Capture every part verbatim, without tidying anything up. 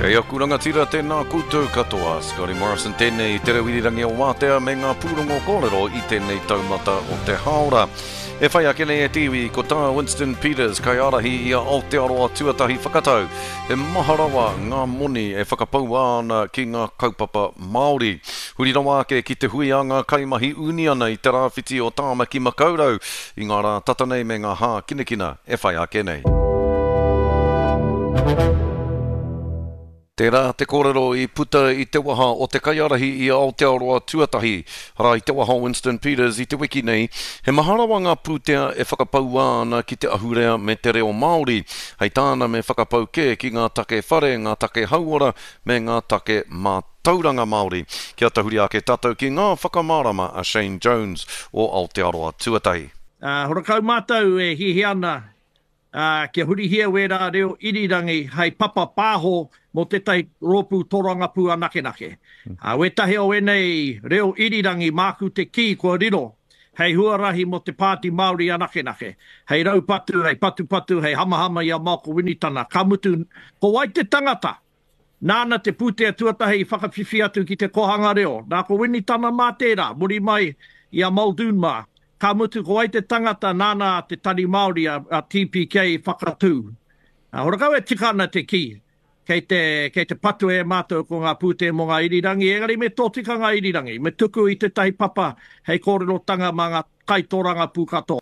Kei aku rangatira tēnā koutou katoa, Scotty Morrison tēnei i te rewirirangi o Wātea me ngā pūrongo kōrero i tēnei taumata o te haora. E whai ake nei e tiwi ko tā Winston Peters kai arahi i a Aotearoa tuatahi whakatau. E maharawa ngā moni e whakapau ana ki ngā kaupapa Māori. Huri rawa ake ki te hui a ngā kaimahi uniana i te rāwhiti o Tāmaki Makaurau i ngā rā tatanei me ngā hā kinekina e whai ake nei. Tērā te kōrero i puta i te waha o te kaiarahi i Aotearoa tuatahi. Hara i te waha Winston Peters i te wiki nei. He maharawa ngā pūtea e whakapau ana ki te ahurea me te reo Māori. Hei tāna me whakapau ke ki ngā take whare, ngā take hauora me ngā take mātauranga Māori. Kia tahuri ake tātou ki ngā whakamārama a Shane Jones o Aotearoa tuatahi. Uh, Horakau mātou e hihi ana. Uh, kia huri hia wera reo irirangi hei papa pāho mo te tai rōpū torangapu anake nake. Uh, we tahe o enei reo irirangi māku te ki kua riro. Hei huarahi mo te pāti Māori anake nake. Hei raupatu, hei patu patu, hei hamahama ia Malko Winitana. Ka mutu, ko wai te tangata. Nāna te pūtea tuatahi i whakawhiwhi atu ki te kohanga reo. Nā ko Winitana mā tērā, muri mai i a Muldoon mā. Ka mutu ko ai te tangata nāna te tani Māori a, a T P K whakatū. Uh, Horakau e tikana te ki, kei te, kei te patu e mātou ko ngā pūtea mo ngā irirangi, engari me tō tika ngā irirangi, me tuku i te tahi papa hei kōrero tanga mā ngā kaitōranga pūkatoa.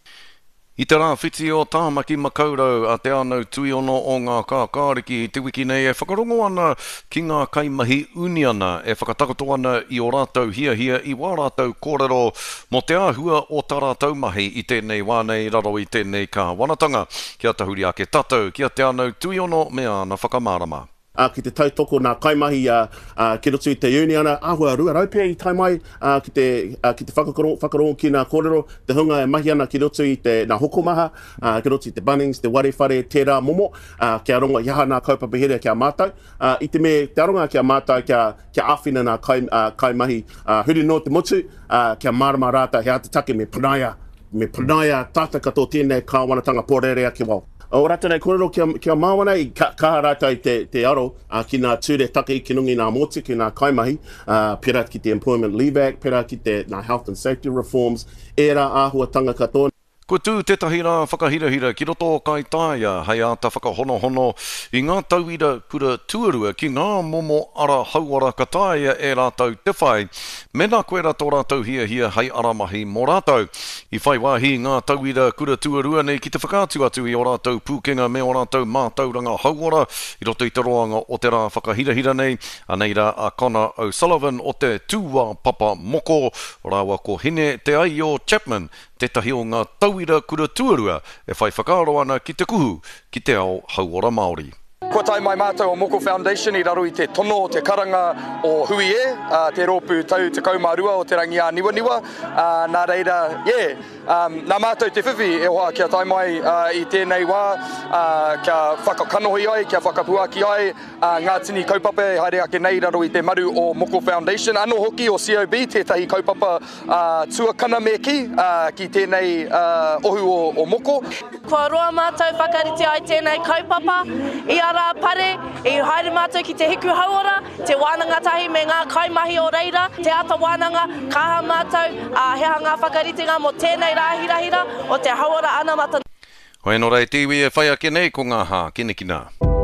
I te rāwhiti o Tāmaki Makaurau a te anau tuiono o ngā kākāriki i te wiki nei e whakarongo ana ki ngā kaimahi uniana e whakatakoto ana i o rātou hia hia i wā rātou kōrero mo te āhua o tā rātou mahi i tēnei wānei raro i tēnei kā wanatanga. Kia tahuri ake tātou, kia te anau tuiono me ana whakamārama. Uh, ki te tautoko nā kaimahi uh, uh, ki roto i te uniana, ahua rua raupea i taimai uh, ki te, uh, ki te whakarongo, whakarongo ki nā kōrero, te hunga e mahi ana ki roto i te nā hokomaha, uh, ki roto i te Bunnings, te warewhare, tērā momo, uh, kia ronga iaha nā kaupapa here kia mātou. Uh, I te me, te aronga kia mātou, kia, kia awhina nā kai, uh, kaimahi, uh, huri no te motu, uh, kia marama rāta, hea te take me panaia, me panaia tāta kato tēnei kāwanatanga pōrerea ki wau. O rata nei kōrero kia, kia māwana i ka, kaha rata i te, te aro uh, ki ngā ture take i kinungi ngā moti ki ngā kaimahi, uh, pera ki te Employment Leave Act, pera ki te ngā Health and Safety Reforms, era āhuatanga katoa. Ko tū tētahi rā whakahirahira ki roto o kai tāia hei āta whakahonohono i ngā tauira kura tuarua ki ngā momo ara hauara ka tāia e rātou te whai. Mena koe rā tō rātou hia hia hei aramahi mō rātou. I whai wāhi ngā tauira kura tuarua nei ki te whakātu atu i o rātou pūkenga me o rātou mātauranga hauara i roto i te roanga o te rā whakahirahira nei. Anei rā a Connor O'Sullivan o te tūwā papa moko rāua ko hine te ai o Chapman. Tētahi o ngā tauira kura tuarua e whai whakaaro ana ki te kuhu ki te ao hauora Māori. Kua tai mai mātou o Moko Foundation i raro i te tono o te karanga o hui e, uh, te rōpū tau te kaumārua o te rangi a niwa niwa. Uh, nā reira, yeah, um, nā mātou te whiwhi e hoa kia tai mai uh, i tēnei wā, uh, kia whakakanohi ai, kia whakapuaki ai, uh, ngā tini kaupapa e haere ake nei raro i te maru o Moko Foundation. Ano hoki o C O B, tētahi kaupapa uh, tuakana me ki, uh, ki tēnei uh, ohu o, o Moko. Kua roa mātou whakariti ai tēnei kaupapa, i ara pare, i haere mātou ki te hiku hauora, te wānanga tahi me ngā kaimahi o reira, te ata wānanga, kaha mātou, uh, hea ngā whakaritinga mo tēnei rāhirahira o te hauora ana mata. Hoi no rei tiwi e whai ake nei ko ngā hā kinekina.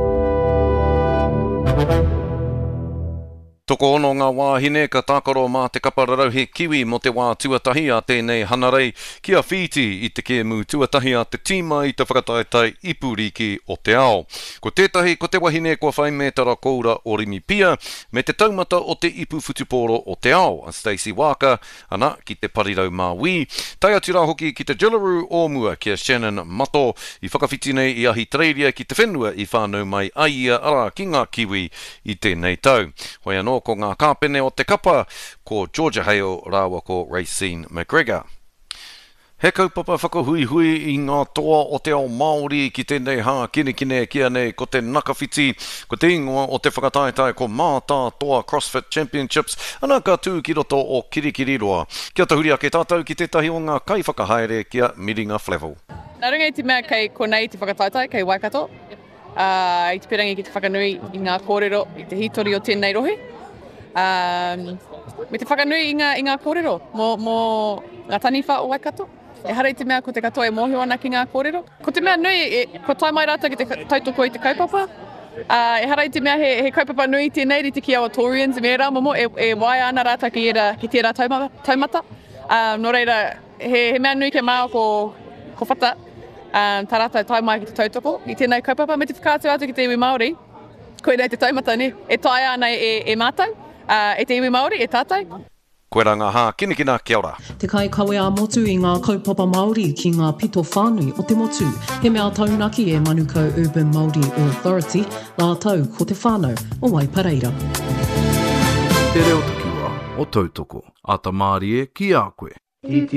Toko ono ngā wāhine ka tākaro mā te kapararau he kiwi mo te wā tuatahi a tēnei hanarei kia whiti i te kēmu tuatahi a te tīma i te whakataetai ipuriki o te ao. Ko tētahi ko te wahine kua whai me tara koura o rimi pia me te taumata o te ipu futuporo o te ao a Stacey Walker ana ki te parirau mā wī. Tai atu rā hoki ki te Jillaru o mua kia Shannon Mato i whakawhiti nei i ahi treiria ki te whenua i whānau mai aia ara ki ngā kiwi i tēnei tau. Hoi anō ko ngā kāpene o te kapa, ko Georgia Hale rāua ko Racine McGregor. He kaupapa whakahui hui i ngā toa o te ao Māori ki tēnei hā kinekine kia nei ko te nakawhiti, ko te ingoa o te whakataetai ko Mātā Toa CrossFit Championships, ana ka tū ki roto o Kirikiriroa. Kia tahuri ake tātou ki tētahi o ngā kai whakahaere kia Miringa Flevel. Nā runga i te mea kei konei te whakataetai, kei Waikato. uh, i te pirangi ki te whakanui i ngā kōrero, i te hitori o tēnei rohe. Um, me te whakanui i ngā, i ngā kōrero, mō, mō ngā taniwha o Waikato. E hara i te mea ko te katoa e mōhio ana ki ngā kōrero. Ko te mea nui, e, ko tai mai rata ki te tautoko i te kaupapa. Uh, e hara i te mea he, he kaupapa nui tēnei ri te ki awa Torians, me rā momo, e, e waia ana rata ki, era, ki tērā taumata. taumata. Um, no reira, he, he mea nui ke mao ko, ko whata, um, tā rata tai mai ki te tautoko. I tēnei kaupapa, me te whakātu atu ki te iwi Māori, koe nei te taumata ni, e tai ana e, e mātou, uh, e te iwi Māori, e tātou. Koe ranga hā, kinikina, kia ora. Te kai kawe a motu i ngā kaupapa Māori ki ngā pito whānui o te motu. He mea taunaki e Manukau Urban Māori Authority, nā tau ko te whānau o Waipareira. Te reo takiwa o tautoko, a ta Māori e ki a koe.